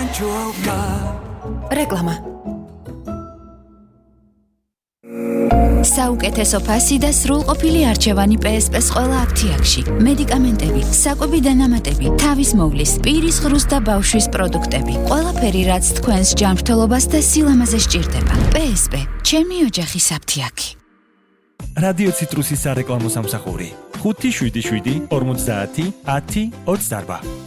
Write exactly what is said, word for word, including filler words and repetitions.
რეკლამა. საუკეთესო ფასი და სრულყოფილი არჩევანი პე ეს პე-ს ყველა აფთიაქში. მედიკამენტები, საკვები დანამატები, თავის მოვლის, პირის ღრუს და ბავშვის პროდუქტები. ყველაფერი, რაც თქვენს ჯანმრთელობას და სილამაზე სჭირდება. პე ეს პე, ჩემი ოჯახის აფთიაქი. რადიო ციტრუსის სარეკლამო სამსახური ხუთი შვიდი შვიდი ორმოცდაათი ათი ოცდაარბა.